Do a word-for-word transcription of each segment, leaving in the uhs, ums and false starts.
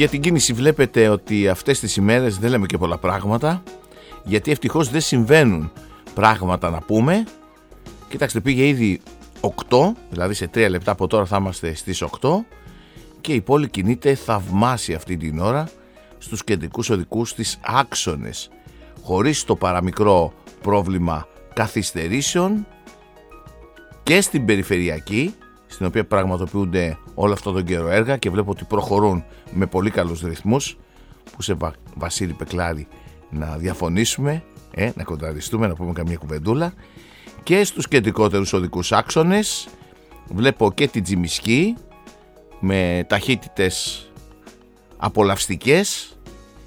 Για την κίνηση βλέπετε ότι αυτές τις ημέρες δεν λέμε και πολλά πράγματα, γιατί ευτυχώς δεν συμβαίνουν πράγματα να πούμε. Κοιτάξτε, πήγε ήδη οκτώ, δηλαδή σε τρία λεπτά από τώρα θα είμαστε στις οκτώ και η πόλη κινείται θαυμάσια αυτή την ώρα στους κεντρικούς οδικούς, στις άξονες, χωρίς το παραμικρό πρόβλημα καθυστερήσεων, και στην περιφερειακή, στην οποία πραγματοποιούνται όλο αυτό τον καιρό έργα και βλέπω ότι προχωρούν με πολύ καλούς ρυθμούς, που σε Βα... Βασίλη Πεκλάρη να διαφωνήσουμε, ε, να κοντραριστούμε, να πούμε καμία κουβεντούλα. Και στους κεντρικότερους οδικούς άξονες βλέπω και την Τζιμισκή με ταχύτητες απολαυστικές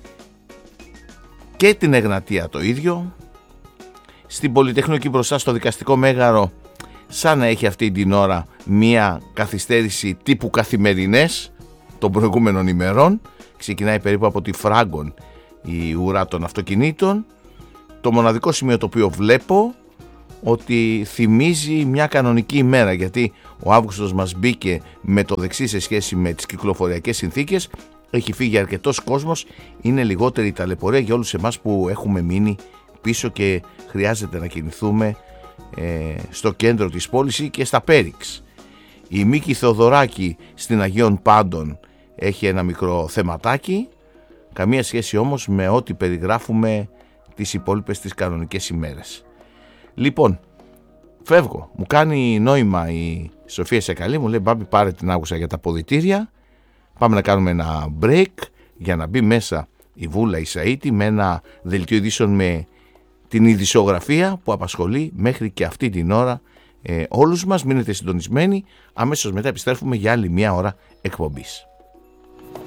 και την Εγνατία το ίδιο. Στην Πολυτεχνείο εκεί μπροστά στο Δικαστικό Μέγαρο σαν να έχει αυτή την ώρα μία καθυστέρηση τύπου καθημερινές των προηγούμενων ημερών. Ξεκινάει περίπου από τη Φράγκον η ουρά των αυτοκινήτων. Το μοναδικό σημείο το οποίο βλέπω ότι θυμίζει μια κανονική ημέρα, γιατί ο Αύγουστος μας μπήκε με το δεξί σε σχέση με τις κυκλοφοριακές συνθήκες. Έχει φύγει αρκετός κόσμος, είναι λιγότερη η ταλαιπωρία για όλους εμάς που έχουμε μείνει πίσω και χρειάζεται να κινηθούμε ε, στο κέντρο της πόλης και στα Πέριξ. Η Μίκη Θεοδωράκη στην Αγίων Πάντων έχει ένα μικρό θεματάκι, καμία σχέση όμως με ό,τι περιγράφουμε τις υπόλοιπες τις κανονικές ημέρες. Λοιπόν, φεύγω, μου κάνει νόημα η Σοφία Σεκαλή, μου λέει Μπάμπη πάρε την άκουσα για τα ποδητήρια, πάμε να κάνουμε ένα break για να μπει μέσα η Βούλα Ισαΐτη με ένα δελτίο ειδήσεων με την ειδησιογραφία που απασχολεί μέχρι και αυτή την ώρα ε, όλους μας. Μείνετε συντονισμένοι, αμέσως μετά επιστρέφουμε για άλλη μια ώρα εκπομπής.